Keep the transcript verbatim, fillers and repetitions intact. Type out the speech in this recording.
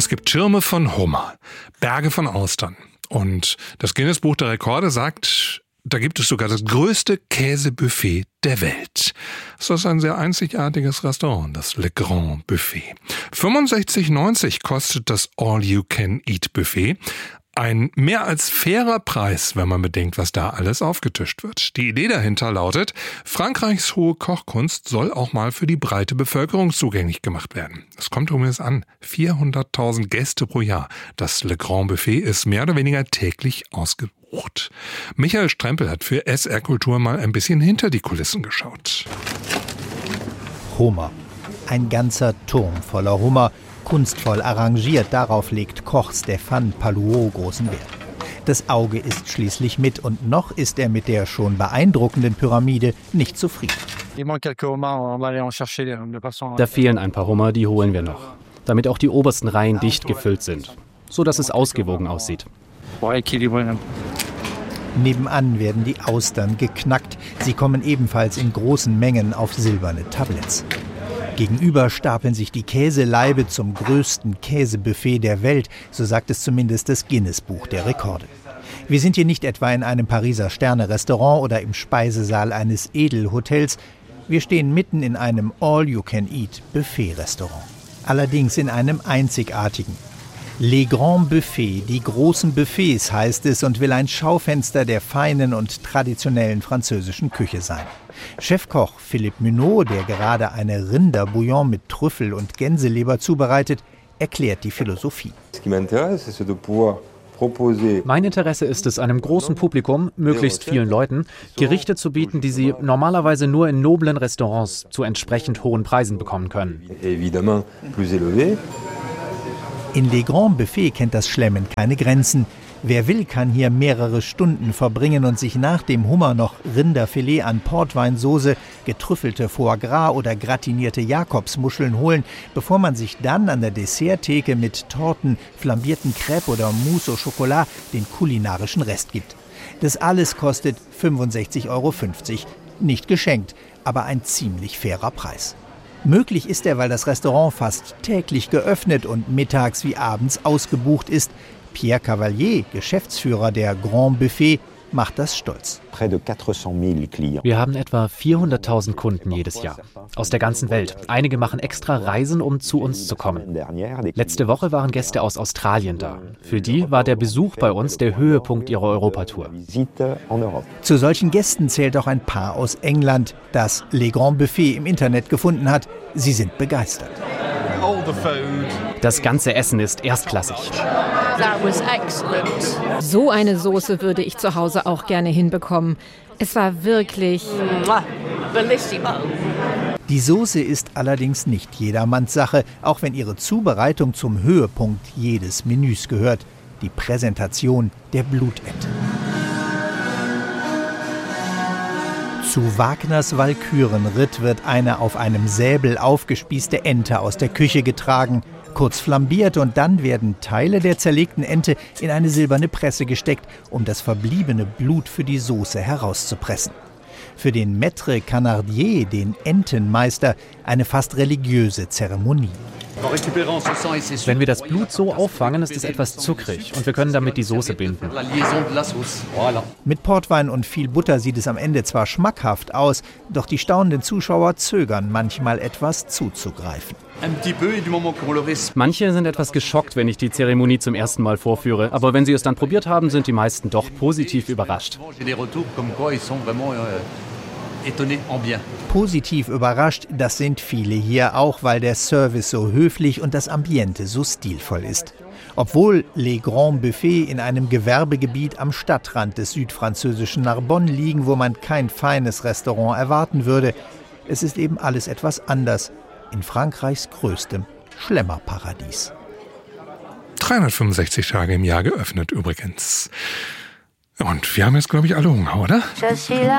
Es gibt Schirme von Hummer, Berge von Austern. Und das Guinness-Buch der Rekorde sagt, da gibt es sogar das größte Käsebuffet der Welt. Das ist ein sehr einzigartiges Restaurant, das Le Grand Buffet. fünfundsechzig neunzig kostet das All-You-Can-Eat-Buffet. Ein mehr als fairer Preis, wenn man bedenkt, was da alles aufgetischt wird. Die Idee dahinter lautet, Frankreichs hohe Kochkunst soll auch mal für die breite Bevölkerung zugänglich gemacht werden. Es kommt übrigens an, vierhunderttausend Gäste pro Jahr. Das Le Grand Buffet ist mehr oder weniger täglich ausgebucht. Michael Strempel hat für S R Kultur mal ein bisschen hinter die Kulissen geschaut. Hummer. Ein ganzer Turm voller Hummer. Kunstvoll arrangiert, darauf legt Koch Stéphane Palluau großen Wert. Das Auge ist schließlich mit und noch ist er mit der schon beeindruckenden Pyramide nicht zufrieden. Da fehlen ein paar Hummer, die holen wir noch, damit auch die obersten Reihen dicht gefüllt sind, so dass es ausgewogen aussieht. Nebenan werden die Austern geknackt. Sie kommen ebenfalls in großen Mengen auf silberne Tabletts. Gegenüber stapeln sich die Käselaibe zum größten Käsebuffet der Welt, so sagt es zumindest das Guinness-Buch der Rekorde. Wir sind hier nicht etwa in einem Pariser Sterne-Restaurant oder im Speisesaal eines Edelhotels. Wir stehen mitten in einem All-You-Can-Eat-Buffet-Restaurant. Allerdings in einem einzigartigen. Les Grands Buffets, die großen Buffets heißt es und will ein Schaufenster der feinen und traditionellen französischen Küche sein. Chefkoch Philippe Munot, der gerade eine Rinderbouillon mit Trüffel und Gänseleber zubereitet, erklärt die Philosophie. Mein Interesse ist es, einem großen Publikum, möglichst vielen Leuten, Gerichte zu bieten, die sie normalerweise nur in noblen Restaurants zu entsprechend hohen Preisen bekommen können. In Les Grands Buffets kennt das Schlemmen keine Grenzen. Wer will, kann hier mehrere Stunden verbringen und sich nach dem Hummer noch Rinderfilet an Portweinsoße, getrüffelte Foie Gras oder gratinierte Jakobsmuscheln holen, bevor man sich dann an der Desserttheke mit Torten, flambierten Crêpes oder Mousse au Chocolat den kulinarischen Rest gibt. Das alles kostet fünfundsechzig Euro fünfzig. Nicht geschenkt, aber ein ziemlich fairer Preis. Möglich ist er, weil das Restaurant fast täglich geöffnet und mittags wie abends ausgebucht ist. Pierre Cavalier, Geschäftsführer der Grand Buffet, macht das stolz. Wir haben etwa vierhunderttausend Kunden jedes Jahr, aus der ganzen Welt. Einige machen extra Reisen, um zu uns zu kommen. Letzte Woche waren Gäste aus Australien da. Für die war der Besuch bei uns der Höhepunkt ihrer Europatour. Zu solchen Gästen zählt auch ein Paar aus England, das Les Grands Buffet im Internet gefunden hat. Sie sind begeistert. Das ganze Essen ist erstklassig. So eine Soße würde ich zu Hause auch gerne hinbekommen. Es war wirklich... Die Soße ist allerdings nicht jedermanns Sache, auch wenn ihre Zubereitung zum Höhepunkt jedes Menüs gehört. Die Präsentation der Blutente. Zu Wagners Walkürenritt wird eine auf einem Säbel aufgespießte Ente aus der Küche getragen, kurz flambiert und dann werden Teile der zerlegten Ente in eine silberne Presse gesteckt, um das verbliebene Blut für die Soße herauszupressen. Für den Maître Canardier, den Entenmeister, eine fast religiöse Zeremonie. Wenn wir das Blut so auffangen, ist es etwas zuckrig und wir können damit die Soße binden. Mit Portwein und viel Butter sieht es am Ende zwar schmackhaft aus, doch die staunenden Zuschauer zögern manchmal etwas zuzugreifen. Manche sind etwas geschockt, wenn ich die Zeremonie zum ersten Mal vorführe, aber wenn sie es dann probiert haben, sind die meisten doch positiv überrascht. Positiv überrascht, das sind viele hier auch, weil der Service so höflich und das Ambiente so stilvoll ist. Obwohl Les Grands Buffets in einem Gewerbegebiet am Stadtrand des südfranzösischen Narbonne liegen, wo man kein feines Restaurant erwarten würde, es ist eben alles etwas anders in Frankreichs größtem Schlemmerparadies. dreihundertfünfundsechzig Tage im Jahr geöffnet übrigens. Und wir haben jetzt, glaube ich, alle Hunger, oder?